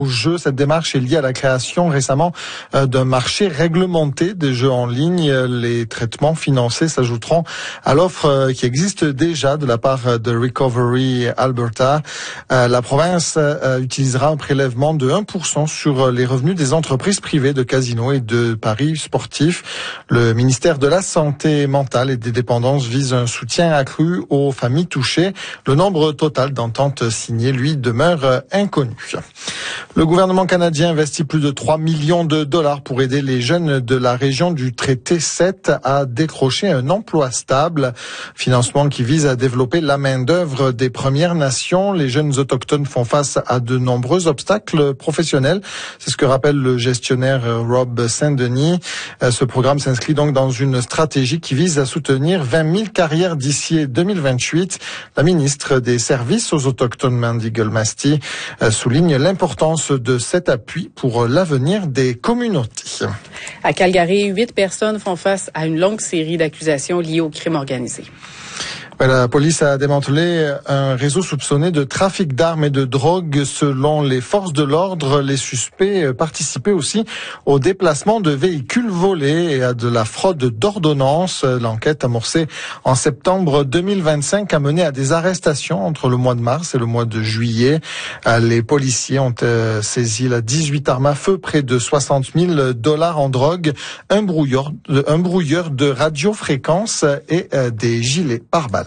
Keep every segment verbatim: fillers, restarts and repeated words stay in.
aux jeux. Cette démarche est liée à la création récemment euh, d'un marché réglementé des jeux en ligne. Les traitements financés s'ajouteront à l'offre euh, qui existe déjà de la part de Recovery Alberta. Euh, la province euh, utilisera un prélèvement de un pour cent sur les revenus des entreprises privées de casinos et de paris sportifs. Le ministère de la Santé mentale et des dépendances vise un soutien accru aux familles touchées. Le nombre total d'ententes signées, lui, demeure inconnu. Le gouvernement canadien investit plus de trois millions de dollars pour aider les jeunes de la région du traité sept à décrocher un emploi stable. Financement qui vise à développer la main-d'œuvre des Premières Nations. Les jeunes autochtones font face à de nombreux obstacles professionnels. C'est ce que rappelle le gestionnaire Rob Saint-Denis. Ce programme s'inscrit donc dans une stratégie qui vise à soutenir vingt mille carrières d'ici deux mille vingt-huit. La ministre des Services aux Autochtones, Mandy Gulmasti, souligne l'importance de cet appui pour l'avenir des communautés. À Calgary, huit personnes font face à une longue série d'accusations liées au crime organisé. La police a démantelé un réseau soupçonné de trafic d'armes et de drogue. Selon les forces de l'ordre, les suspects participaient aussi au déplacement de véhicules volés et à de la fraude d'ordonnances. L'enquête amorcée en septembre deux mille vingt-cinq a mené à des arrestations entre le mois de mars et le mois de juillet. Les policiers ont saisi la dix-huit armes à feu, près de soixante mille dollars en drogue, un brouilleur, un brouilleur de radiofréquence et des gilets pare-balles.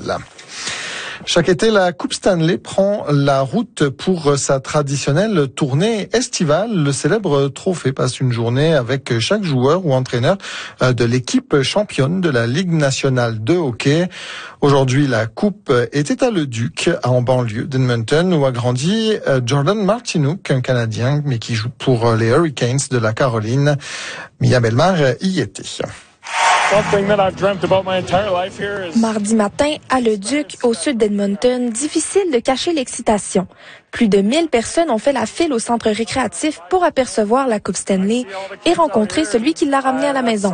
Chaque été, la Coupe Stanley prend la route pour sa traditionnelle tournée estivale. Le célèbre trophée passe une journée avec chaque joueur ou entraîneur de l'équipe championne de la Ligue nationale de hockey. Aujourd'hui, la Coupe était à Leduc, en banlieue d'Edmonton, où a grandi Jordan Martinook, un Canadien, mais qui joue pour les Hurricanes de la Caroline. Mia Bellemare y était. Mardi matin, à Leduc, au sud d'Edmonton, difficile de cacher l'excitation. Plus de mille personnes ont fait la file au centre récréatif pour apercevoir la Coupe Stanley et rencontrer celui qui l'a ramenée à la maison.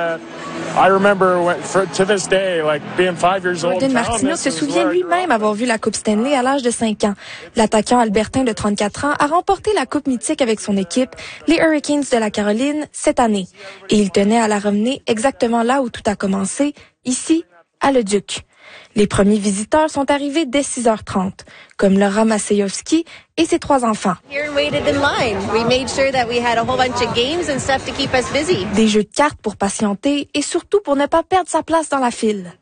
Jordan Martinook se souvient lui-même avoir vu la Coupe Stanley à l'âge de cinq ans. L'attaquant albertain de trente-quatre ans a remporté la Coupe mythique avec son équipe, les Hurricanes de la Caroline, cette année. Et il tenait à la ramener exactement là où tout a commencé, ici, à Leduc. Les premiers visiteurs sont arrivés dès six heures trente, comme Laura Masejowski et ses trois enfants. Des jeux de cartes pour patienter et surtout pour ne pas perdre sa place dans la file.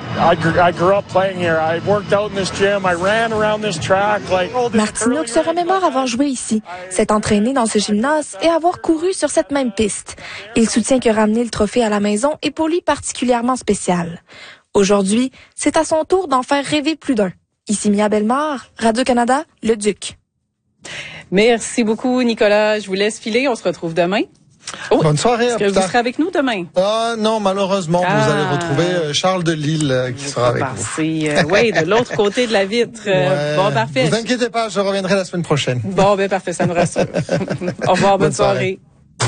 Martinook se remémore avoir joué ici, s'est entraîné dans ce gymnase et avoir couru sur cette même piste. Il soutient que ramener le trophée à la maison est pour lui particulièrement spécial. Aujourd'hui, c'est à son tour d'en faire rêver plus d'un. Ici Mia Bellemare, Radio-Canada, Leduc. Merci beaucoup, Nicolas. Je vous laisse filer. On se retrouve demain. Oh, bonne soirée. Est-ce que vous serez avec nous demain? Ah non, malheureusement, ah. vous allez retrouver Charles de Lille euh, qui sera avec vous. Euh, oui, de l'autre côté de la vitre. Euh, ouais. Bon, parfait. Vous inquiétez pas, je reviendrai la semaine prochaine. Bon, ben parfait, ça nous rassure. Au revoir, bonne, bonne soirée. soirée.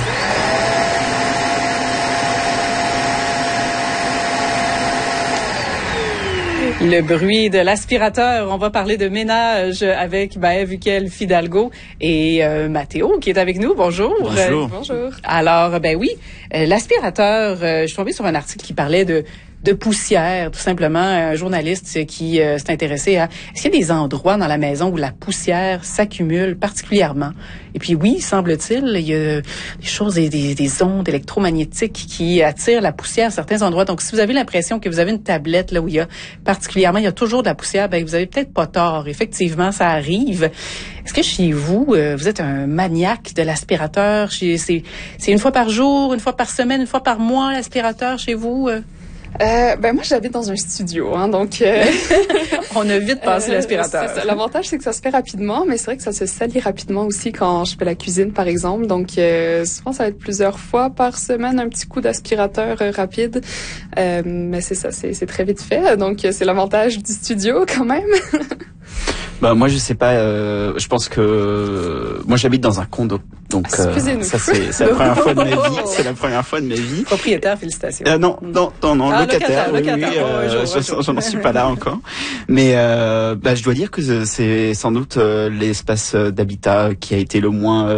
Le bruit de l'aspirateur. On va parler de ménage avec Maëve Hukell-Fidalgo et euh, Mathéo qui est avec nous. Bonjour. Bonjour. Euh, bonjour. Alors, ben oui, euh, l'aspirateur, euh, je suis tombée sur un article qui parlait de de poussière, tout simplement. Un journaliste qui euh, s'est intéressé à est-ce qu'il y a des endroits dans la maison où la poussière s'accumule particulièrement? Et puis oui, semble-t-il, il y a des choses, des, des, des ondes électromagnétiques qui attirent la poussière à certains endroits. Donc, si vous avez l'impression que vous avez une tablette là où il y a particulièrement, il y a toujours de la poussière, ben vous avez peut-être pas tort. Effectivement, ça arrive. Est-ce que chez vous, euh, vous êtes un maniaque de l'aspirateur? C'est, c'est une fois par jour, une fois par semaine, une fois par mois, l'aspirateur chez vous? Euh? Euh, ben moi j'habite dans un studio, hein, donc euh, on a vite passé euh, l'aspirateur. L'avantage c'est que ça se fait rapidement, mais c'est vrai que ça se salit rapidement aussi quand je fais la cuisine par exemple. Donc euh, souvent ça va être plusieurs fois par semaine un petit coup d'aspirateur euh, rapide, euh, mais c'est ça, c'est, c'est très vite fait. Donc c'est l'avantage du studio quand même. Bah moi je sais pas. Euh, je pense que moi j'habite dans un condo, donc euh, ça c'est, c'est la première fois de ma vie. C'est la première fois de ma vie. Propriétaire, félicitations. Euh, non, non, non, non, ah, locataire. locataire, oui, locataire. oui, euh, oh, je, je n'en suis pas là encore. Mais euh, bah je dois dire que c'est sans doute euh, l'espace d'habitat qui a été le moins